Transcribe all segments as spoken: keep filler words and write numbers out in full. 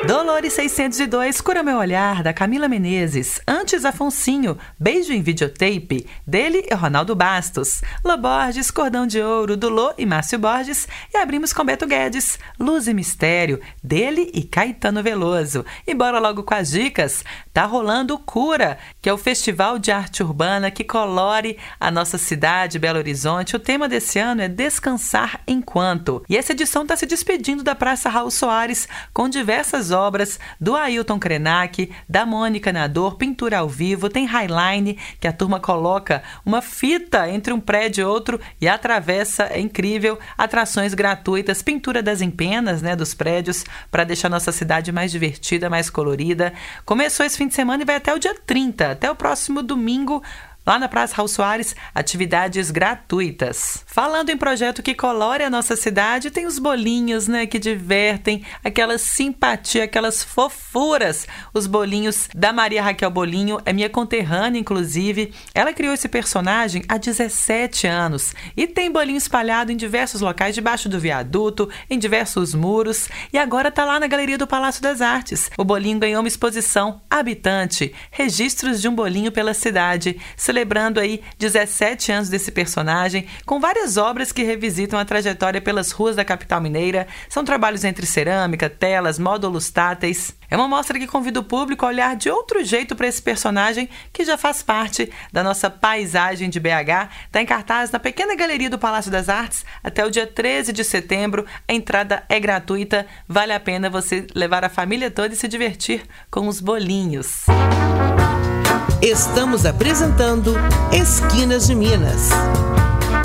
Dolores seiscentos e dois, Cura Meu Olhar, da Camila Menezes. Antes, Afonsinho, Beijo em Videotape, dele e Ronaldo Bastos. Lô Borges, Cordão de Ouro, do Lô e Márcio Borges. E abrimos com Beto Guedes, Luz e Mistério, dele e Caetano Veloso. E bora logo com as dicas. Tá rolando o Cura, que é o festival de arte urbana que colore a nossa cidade, Belo Horizonte. O tema desse ano é Descansar Enquanto. E essa edição está se despedindo da Praça Raul Soares com diversas obras do Ailton Krenak, da Mônica Nador, pintura ao vivo, tem highline, que a turma coloca uma fita entre um prédio e outro e atravessa, é incrível, atrações gratuitas, pintura das empenas, né, dos prédios, para deixar nossa cidade mais divertida, mais colorida. Começou esse fim de semana e vai até o dia trinta, até o próximo domingo, lá na Praça Raul Soares, atividades gratuitas. Falando em projeto que colore a nossa cidade, tem os bolinhos, né, que divertem, aquela simpatia, aquelas fofuras. Os bolinhos da Maria Raquel Bolinho, é minha conterrânea, inclusive. Ela criou esse personagem há dezessete anos e tem bolinho espalhado em diversos locais, debaixo do viaduto, em diversos muros, e agora está lá na Galeria do Palácio das Artes. O bolinho ganhou uma exposição Habitante, Registros de um Bolinho pela Cidade, celebrando aí dezessete anos desse personagem, com várias obras que revisitam a trajetória pelas ruas da capital mineira. São trabalhos entre cerâmica, telas, módulos táteis. É uma mostra que convida o público a olhar de outro jeito para esse personagem que já faz parte da nossa paisagem de B H. Está em cartaz na pequena galeria do Palácio das Artes até o dia treze de setembro. A entrada é gratuita. Vale a pena você levar a família toda e se divertir com os bolinhos. Estamos apresentando Esquinas de Minas.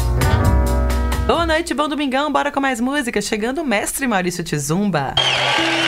Boa noite, bom domingão, bora com mais música. Chegando o mestre Maurício Tizumba.